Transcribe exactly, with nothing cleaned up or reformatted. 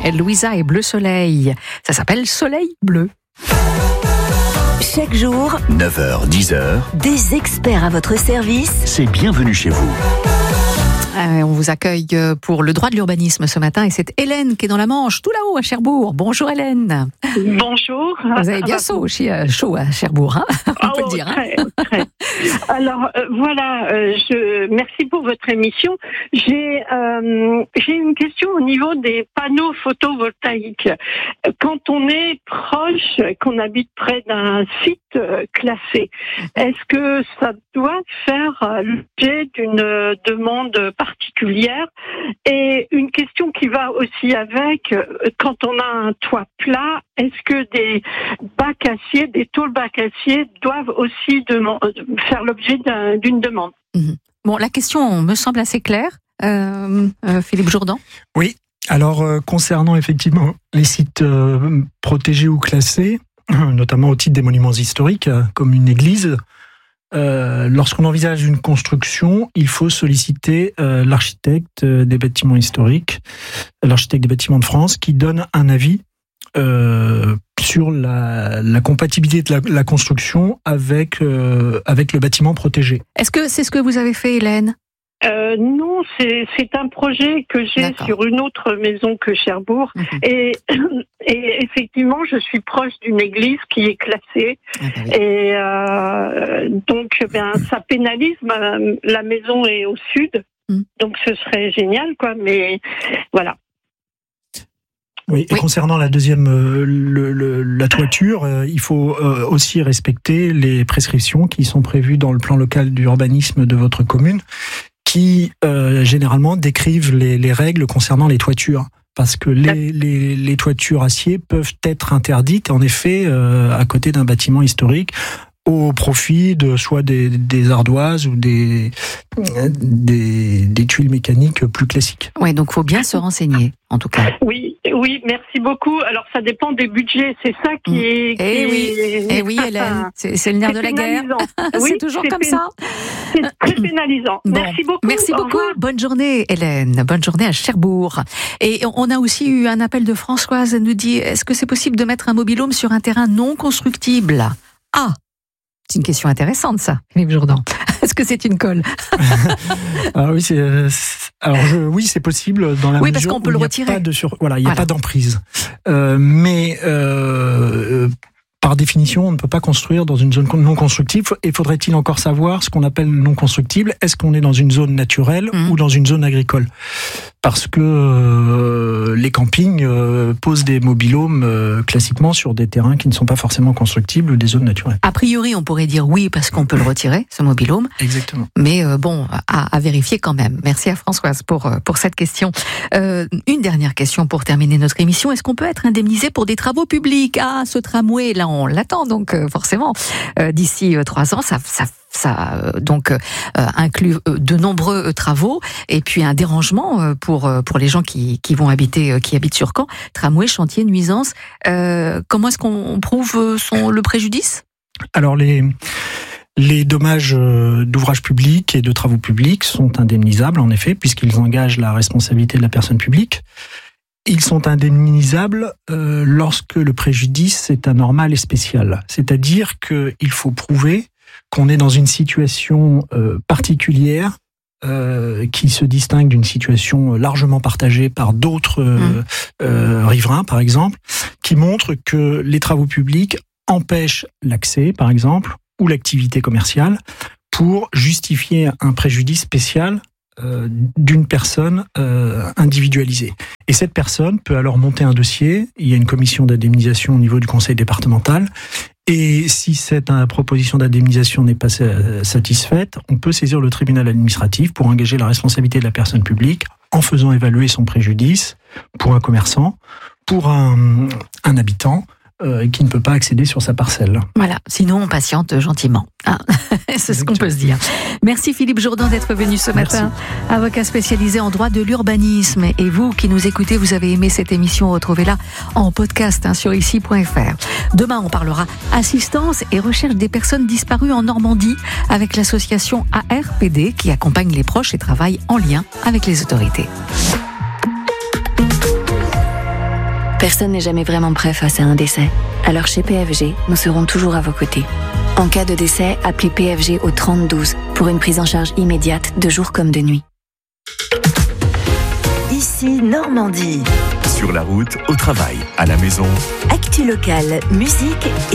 et Louisa et Bleu Soleil. Ça s'appelle Soleil Bleu. Chaque jour, neuf heures dix heures, des experts à votre service. C'est Bienvenue chez vous. Euh, on vous accueille pour le droit de l'urbanisme ce matin et c'est Hélène qui est dans la Manche, tout là-haut à Cherbourg. Bonjour Hélène. Bonjour. Vous avez bien chaud, chaud à Cherbourg, hein on peut oh, le dire. Très, très. Alors euh, voilà, euh, je merci pour votre émission. J'ai euh, j'ai une question au niveau des panneaux photovoltaïques. Quand on est proche, qu'on habite près d'un site euh, classé, est-ce que ça doit faire euh, l'objet d'une euh, demande particulière? Et une question qui va aussi avec, euh, quand on a un toit plat, est-ce que des bacs acier, des tôles bacs acier doivent aussi demand- faire l'objet d'un, d'une demande? Mmh. Bon, la question me semble assez claire. Euh, euh, Philippe Jourdan. Oui, alors euh, concernant effectivement les sites euh, protégés ou classés, notamment au titre des monuments historiques, euh, comme une église, euh, lorsqu'on envisage une construction, il faut solliciter euh, l'architecte des bâtiments historiques, l'architecte des bâtiments de France, qui donne un avis Euh, sur la, la compatibilité de la, la construction avec, euh, avec le bâtiment protégé. Est-ce que c'est ce que vous avez fait, Hélène? Euh, non, c'est, c'est un projet que j'ai D'accord. sur une autre maison que Cherbourg. Mmh. Et, et effectivement, je suis proche d'une église qui est classée. Ah bah oui. Et euh, donc, ben, ça pénalise. Ma, la maison est au sud. Mmh. Donc, ce serait génial, quoi. Mais voilà. Oui, et oui. Concernant la deuxième, euh, le, le, la toiture, euh, il faut euh, aussi respecter les prescriptions qui sont prévues dans le plan local d'urbanisme de votre commune, qui euh, généralement décrivent les, les règles concernant les toitures. Parce que les, les, les toitures acier peuvent être interdites, en effet, euh, à côté d'un bâtiment historique, au profit de soit des, des ardoises ou des, des, des tuiles mécaniques plus classiques. Oui, donc il faut bien se renseigner, en tout cas. Oui, oui, merci beaucoup. Alors, ça dépend des budgets, c'est ça qui est... Qui eh est... oui, eh oui, Hélène, c'est, c'est le nerf c'est de la guerre. Oui, c'est toujours c'est comme pén... ça. C'est très pénalisant. Bon, merci beaucoup. Merci beaucoup. Bonne journée, Hélène. Bonne journée à Cherbourg. Et on a aussi eu un appel de Françoise. Elle nous dit, est-ce que c'est possible de mettre un mobil-home sur un terrain non constructible? Ah, c'est une question intéressante, ça, Philippe Jourdan. Est-ce que c'est une colle? Alors oui, c'est, alors je, oui, c'est possible dans la oui, mesure parce qu'on peut où le il n'y a retirer. pas de sur, voilà, il n'y a voilà. pas d'emprise. Euh, mais euh, par définition, on ne peut pas construire dans une zone non constructive. Et faudrait-il encore savoir ce qu'on appelle non constructible? Est-ce qu'on est dans une zone naturelle mmh. ou dans une zone agricole? Parce que euh, les campings euh, posent des mobil-homes euh, classiquement sur des terrains qui ne sont pas forcément constructibles ou des zones naturelles. A priori, on pourrait dire oui parce qu'on peut le retirer, ce mobil-home. Exactement. Mais euh, bon, à, à vérifier quand même. Merci à Françoise pour, pour cette question. Euh, une dernière question pour terminer notre émission. Est-ce qu'on peut être indemnisé pour des travaux publics? Ah, ce tramway, là, on l'attend donc euh, forcément. Euh, d'ici euh, trois ans, ça... ça Ça euh, donc euh, inclut euh, de nombreux euh, travaux et puis un dérangement euh, pour euh, pour les gens qui qui vont habiter euh, qui habitent sur Caen. Tramway, chantier, nuisance. Euh, comment est-ce qu'on prouve son le préjudice? Alors les les dommages d'ouvrages publics et de travaux publics sont indemnisables en effet puisqu'ils engagent la responsabilité de la personne publique. Ils sont indemnisables euh, lorsque le préjudice est anormal et spécial. C'est-à-dire qu'il faut prouver qu'on est dans une situation euh, particulière euh, qui se distingue d'une situation largement partagée par d'autres euh, mmh. euh, riverains, par exemple, qui montre que les travaux publics empêchent l'accès, par exemple, ou l'activité commerciale pour justifier un préjudice spécial euh, d'une personne euh, individualisée. Et cette personne peut alors monter un dossier, il y a une commission d'indemnisation au niveau du conseil départemental, et si cette proposition d'indemnisation n'est pas satisfaite, on peut saisir le tribunal administratif pour engager la responsabilité de la personne publique en faisant évaluer son préjudice pour un commerçant, pour un, un habitant, euh, qui ne peut pas accéder sur sa parcelle. Voilà, sinon on patiente gentiment. Hein. C'est ce qu'on peut se dire. Merci Philippe Jourdan d'être venu ce matin, Merci. Avocat spécialisé en droit de l'urbanisme. Et vous qui nous écoutez, vous avez aimé cette émission, retrouvez-la en podcast hein, sur ici point f r. Demain, on parlera assistance et recherche des personnes disparues en Normandie avec l'association A R P D qui accompagne les proches et travaille en lien avec les autorités. Personne n'est jamais vraiment prêt face à un décès. Alors chez P F G, nous serons toujours à vos côtés. En cas de décès, appelez P F G au trente douze pour une prise en charge immédiate de jour comme de nuit. Ici Normandie. Sur la route, au travail, à la maison. Actu locale, musique et